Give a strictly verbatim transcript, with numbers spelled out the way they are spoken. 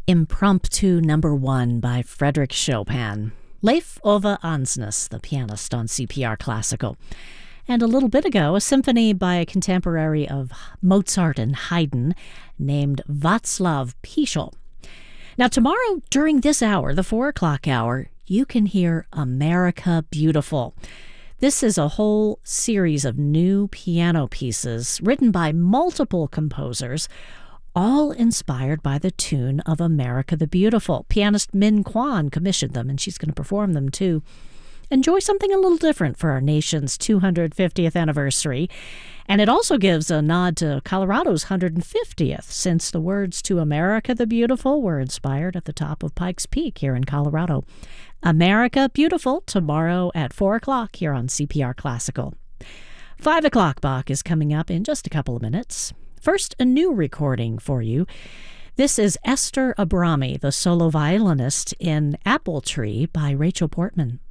Impromptu Number One by Frédéric Chopin. Leif Ove Andsnes, the pianist on C P R Classical. And a little bit ago, a symphony by a contemporary of Mozart and Haydn named Václav Píšel. Now tomorrow, during this hour, the four o'clock hour, you can hear America Beautiful. This is a whole series of new piano pieces written by multiple composers, all inspired by the tune of America the Beautiful. Pianist Min Kwan commissioned them, and she's going to perform them too. Enjoy something a little different for our nation's two hundred fiftieth anniversary. And it also gives a nod to Colorado's one hundred fiftieth, since the words to America the Beautiful were inspired at the top of Pikes Peak here in Colorado. America Beautiful, tomorrow at four o'clock here on C P R Classical. five o'clock Bach is coming up in just a couple of minutes. First, a new recording for you. This is Esther Abrami, the solo violinist in Apple Tree by Rachel Portman.